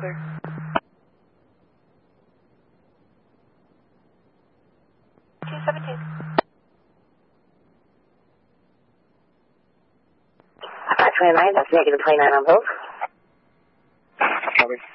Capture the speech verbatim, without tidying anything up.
clear. two seventeen. five twenty-nine, that's negative twenty-nine on both. Copy.